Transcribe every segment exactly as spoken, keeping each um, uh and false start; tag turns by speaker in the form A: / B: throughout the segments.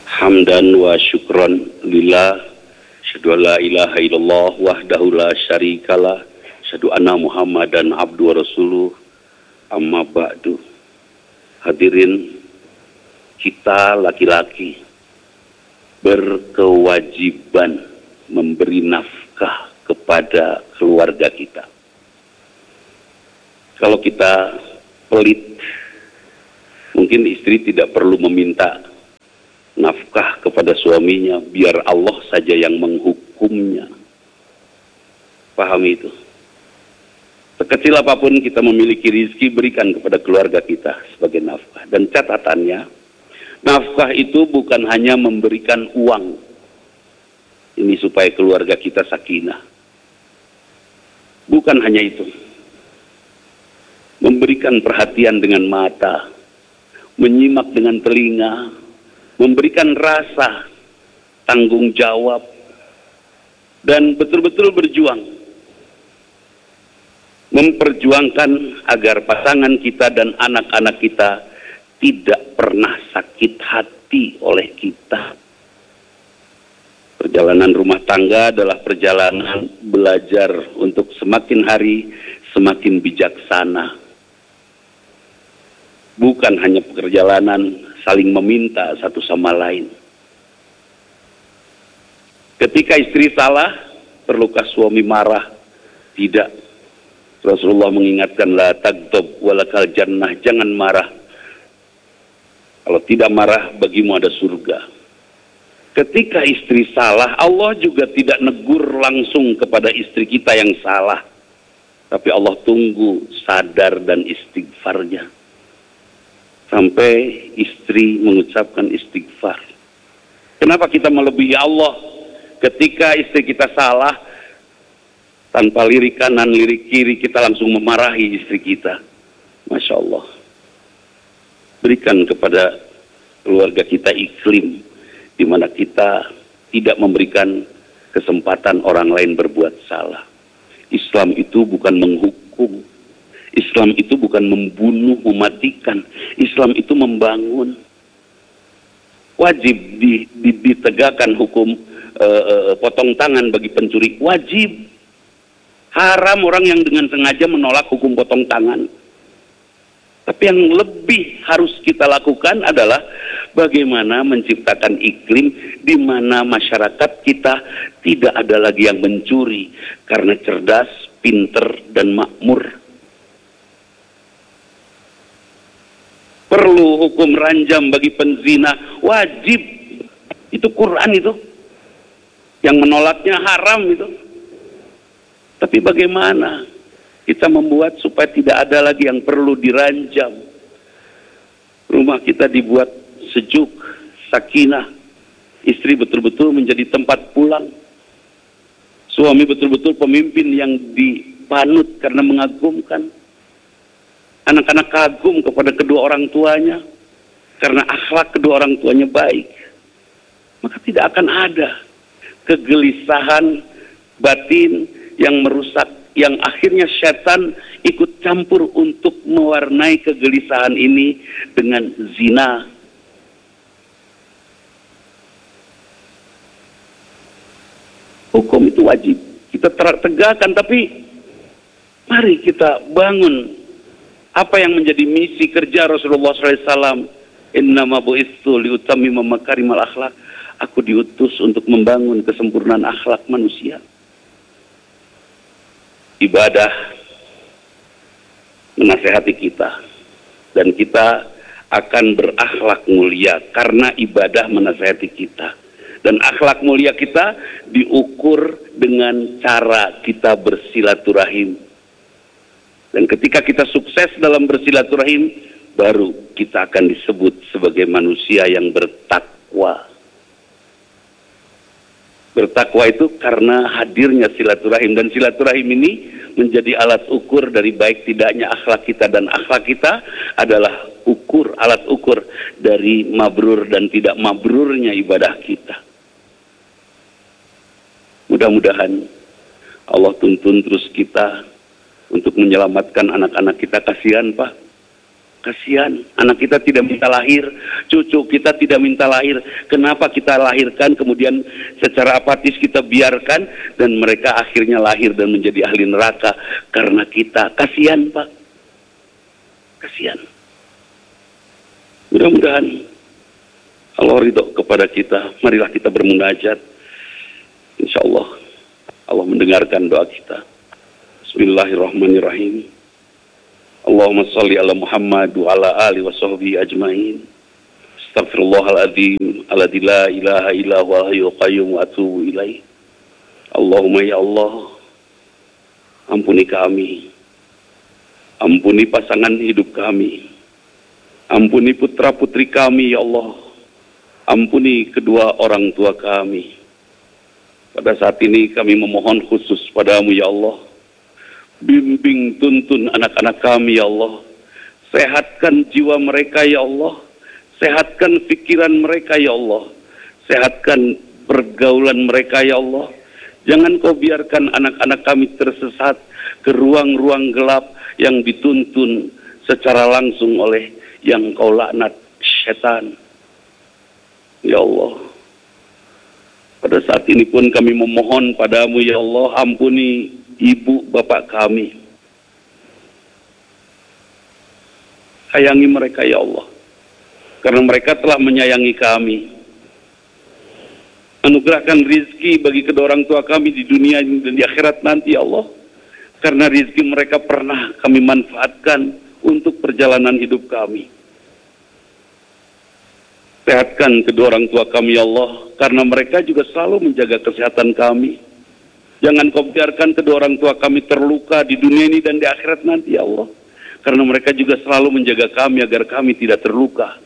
A: Hamdan wa syukran lillah, asyhadu an la ilaha illallah wahdahu la syarikalah, asyhadu anna Muhammadan abdu wa rasuluh, amma ba'du. Hadirin, kita laki-laki berkewajiban memberi nafkah kepada keluarga kita. Kalau kita pelit, mungkin istri tidak perlu meminta nafkah kepada suaminya, biar Allah saja yang menghukumnya. Pahami itu. Sekecil apapun kita memiliki rizki, berikan kepada keluarga kita sebagai nafkah. Dan catatannya, nafkah itu bukan hanya memberikan uang. Ini supaya keluarga kita sakinah. Bukan hanya itu. Memberikan perhatian dengan mata, menyimak dengan telinga, memberikan rasa tanggung jawab, dan betul-betul berjuang. Memperjuangkan agar pasangan kita dan anak-anak kita tidak pernah sakit hati oleh kita. Perjalanan rumah tangga adalah perjalanan belajar untuk semakin hari semakin bijaksana. Bukan hanya perjalanan saling meminta satu sama lain. Ketika istri salah, perlukah suami marah? Tidak. Rasulullah mengingatkan, la taghdab walakal jannah, jangan marah. Kalau tidak marah, bagimu ada surga. Ketika istri salah, Allah juga tidak negur langsung kepada istri kita yang salah. Tapi Allah tunggu sadar dan istighfarnya. Sampai istri mengucapkan istighfar. Kenapa kita melebihi Allah? Ketika istri kita salah, tanpa lirik kanan, lirik kiri, kita langsung memarahi istri kita. Masya Allah. Berikan kepada keluarga kita iklim di mana kita tidak memberikan kesempatan orang lain berbuat salah. Islam itu bukan menghukum. Islam itu bukan membunuh, mematikan. Islam itu membangun. Wajib di, di, ditegakkan hukum uh, uh, potong tangan bagi pencuri. Wajib. Haram orang yang dengan sengaja menolak hukum potong tangan. Tapi yang lebih harus kita lakukan adalah bagaimana menciptakan iklim di mana masyarakat kita tidak ada lagi yang mencuri karena cerdas, pinter, dan makmur. Perlu hukum ranjam bagi penzina, wajib. Itu Quran itu. Yang menolaknya haram itu. Tapi bagaimana kita membuat supaya tidak ada lagi yang perlu diranjam. Rumah kita dibuat sejuk, sakinah. Istri betul-betul menjadi tempat pulang. Suami betul-betul pemimpin yang dipanut karena mengagumkan. Anak-anak kagum kepada kedua orang tuanya karena akhlak kedua orang tuanya baik. Maka tidak akan ada kegelisahan batin yang merusak, yang akhirnya setan ikut campur untuk mewarnai kegelisahan ini dengan zina. Hukum itu wajib kita tegakkan, tapi mari kita bangun. Apa yang menjadi misi kerja Rasulullah shallallahu alaihi wasallam? Innama bu'itsu liutammima makarimal akhlak. Aku diutus untuk membangun kesempurnaan akhlak manusia. Ibadah menasehati kita. Dan kita akan berakhlak mulia karena ibadah menasehati kita. Dan akhlak mulia kita diukur dengan cara kita bersilaturahim. Dan ketika kita sukses dalam bersilaturahim, baru kita akan disebut sebagai manusia yang bertakwa. Bertakwa itu karena hadirnya silaturahim. Dan silaturahim ini menjadi alat ukur dari baik tidaknya akhlak kita. Dan akhlak kita adalah ukur, alat ukur dari mabrur dan tidak mabrurnya ibadah kita. Mudah-mudahan Allah tuntun terus kita untuk menyelamatkan anak-anak kita. Kasihan Pak, Kasihan, anak kita tidak minta lahir, cucu kita tidak minta lahir. Kenapa kita lahirkan, kemudian secara apatis kita biarkan, dan mereka akhirnya lahir dan menjadi ahli neraka karena kita. Kasihan, Pak. Kasihan. Mudah-mudahan Allah ridho kepada kita. Marilah kita bermunajat. Insya Allah Allah mendengarkan doa kita. Bismillahirrahmanirrahim. Allahumma salli ala Muhammad wa ala ali wa sahbihi ajmain. Astaghfirullahaladzim alladzi la ilaha illa huwal hayyul qayyum wa atubu ilaih. Allahumma ya Allah, ampuni kami, ampuni pasangan hidup kami, ampuni putra putri kami ya Allah, ampuni kedua orang tua kami. Pada saat ini kami memohon khusus padamu ya Allah, bimbing tuntun anak-anak kami ya Allah, sehatkan jiwa mereka ya Allah, sehatkan pikiran mereka ya Allah, sehatkan pergaulan mereka ya Allah. Jangan kau biarkan anak-anak kami tersesat ke ruang-ruang gelap yang dituntun secara langsung oleh yang kau laknat, setan ya Allah. Pada saat ini pun kami memohon padamu ya Allah, ampuni ibu bapak kami, sayangi mereka ya Allah, karena mereka telah menyayangi kami. Anugerahkan rizki bagi kedua orang tua kami di dunia dan di akhirat nanti ya Allah, karena rizki mereka pernah kami manfaatkan untuk perjalanan hidup kami. Sehatkan kedua orang tua kami ya Allah, karena mereka juga selalu menjaga kesehatan kami. Jangan kau biarkan kedua orang tua kami terluka di dunia ini dan di akhirat nanti ya Allah, karena mereka juga selalu menjaga kami agar kami tidak terluka.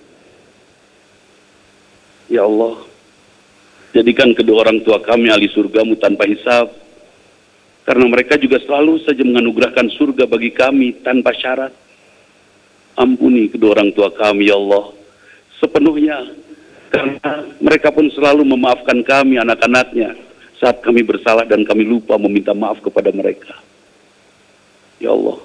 A: Ya Allah, jadikan kedua orang tua kami ahli surgamu tanpa hisab, karena mereka juga selalu saja menganugerahkan surga bagi kami tanpa syarat. Ampuni kedua orang tua kami ya Allah sepenuhnya, karena mereka pun selalu memaafkan kami anak-anaknya saat kami bersalah dan kami lupa meminta maaf kepada mereka. Ya Allah,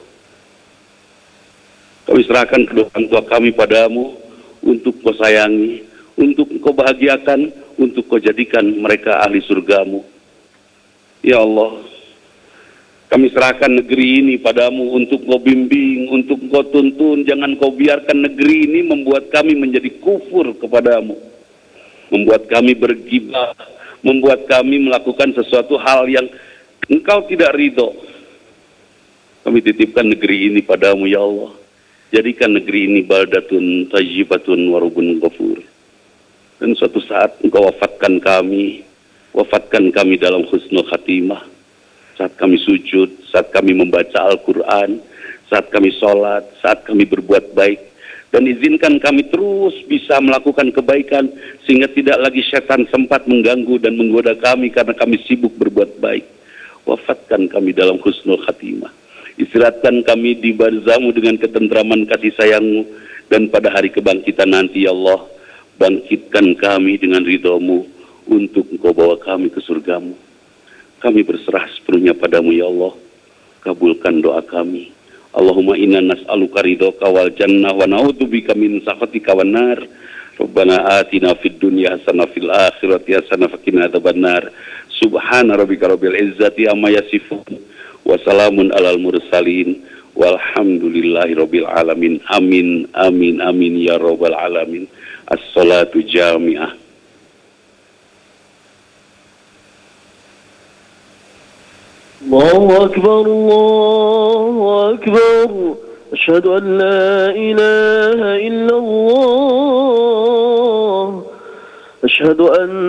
A: kami serahkan kedua orang tua kami padamu untuk kau sayangi, untuk kau bahagiakan, untuk kau jadikan mereka ahli surgamu. Ya Allah, kami serahkan negeri ini padamu untuk kau bimbing, untuk kau tuntun. Jangan kau biarkan negeri ini membuat kami menjadi kufur kepadamu, membuat kami bergibah, membuat kami melakukan sesuatu hal yang engkau tidak ridho. Kami titipkan negeri ini padamu ya Allah. Jadikan negeri ini baldatun tayyibatun warubun ghafur. Dan suatu saat engkau wafatkan kami, wafatkan kami dalam husnul khatimah. Saat kami sujud, saat kami membaca Al-Quran, saat kami sholat, saat kami berbuat baik. Dan izinkan kami terus bisa melakukan kebaikan, sehingga tidak lagi setan sempat mengganggu dan menggoda kami karena kami sibuk berbuat baik. Wafatkan kami dalam husnul khatimah. Istirahatkan kami di barzahmu dengan ketentraman kasih sayangmu. Dan pada hari kebangkitan nanti ya Allah, bangkitkan kami dengan ridhomu untuk engkau bawa kami ke surgamu. Kami berserah sepenuhnya padamu ya Allah. Kabulkan doa kami. Allahumma inna nas'aluka ridhoka wal jannah wa na'udzubika min sakhatika wan nar. Rabbana atina fid dunya hasanah fil akhirati hasanah wa qina adzabannar. Subhana rabbika rabbil izzati amma yasifun wa salamun alal mursalin walhamdulillahi rabbil alamin. Amin amin amin ya rabbal alamin. As-salatu jami'ah.
B: الله أكبر الله أكبر أشهد أن لا إله إلا الله أشهد أن